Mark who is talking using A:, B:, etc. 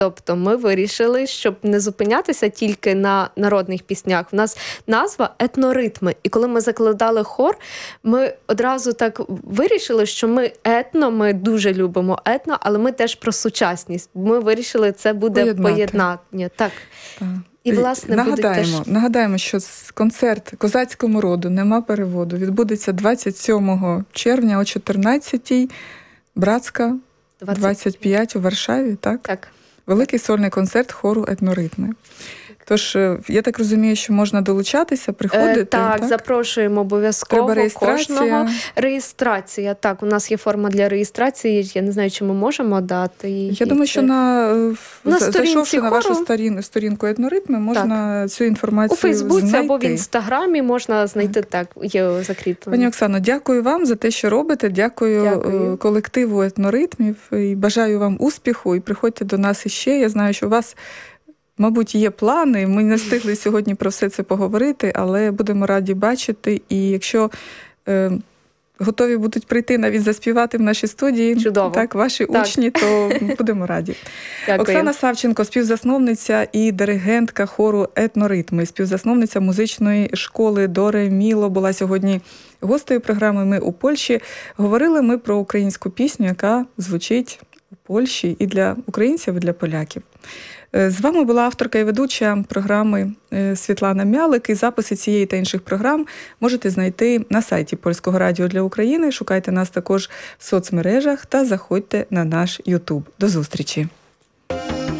A: Тобто ми вирішили, щоб не зупинятися тільки на народних піснях. У нас назва «Етноритми». І коли ми закладали хор, ми одразу так вирішили, що ми етно, ми дуже любимо етно, але ми теж про сучасність. Ми вирішили, це буде поєднання. Так. І, власне,
B: нагадаємо, що концерт «Козацькому роду. Нема переводу» відбудеться 27 червня о 14-й, Братська, 25 у Варшаві, так?
A: Так.
B: Великий сольний концерт хору «Етноритми». Тож, я так розумію, що можна долучатися, приходити.
A: Так, запрошуємо обов'язково кожного. Реєстрація, так, у нас є форма для реєстрації, я не знаю, чи ми можемо дати її.
B: Я думаю, що зайшовши на вашу сторінку «Етноритми», можна цю інформацію знайти.
A: У Фейсбуці або в Інстаграмі можна знайти, так, є закріплено.
B: Пані Оксано, дякую вам за те, що робите, дякую колективу «Етноритмів» і бажаю вам успіху, і приходьте до нас іще. Я знаю, що у вас, мабуть, є плани, ми не встигли сьогодні про все це поговорити, але будемо раді бачити. І якщо готові будуть прийти, навіть заспівати в нашій студії, так, ваші учні, то будемо раді.
A: Дякую.
B: Оксана Савченко, співзасновниця і диригентка хору «Етноритми», співзасновниця музичної школи «До ре мі ло» була сьогодні гостею програми «Ми у Польщі». Говорили ми про українську пісню, яка звучить у Польщі і для українців, і для поляків. З вами була авторка і ведуча програми Світлана Мялик. І записи цієї та інших програм можете знайти на сайті Польського радіо для України. Шукайте нас також в соцмережах та заходьте на наш YouTube. До зустрічі!